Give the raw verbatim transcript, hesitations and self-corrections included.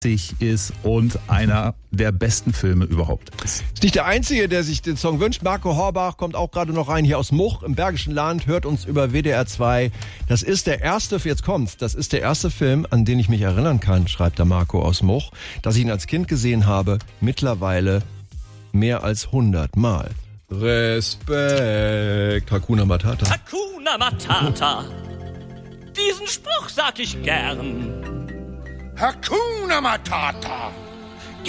ist und einer der besten Filme überhaupt. Ist nicht der Einzige, der sich den Song wünscht. Marco Horbach kommt auch gerade noch rein hier aus Much im Bergischen Land, hört uns über W D R zwei. Das ist der erste, jetzt kommt's, das ist der erste Film, an den ich mich erinnern kann, schreibt der Marco aus Much, dass ich ihn als Kind gesehen habe, mittlerweile mehr als hundert Mal. Respekt, Hakuna Matata. Hakuna Matata, diesen Spruch sag ich gern. Hakuna Matata.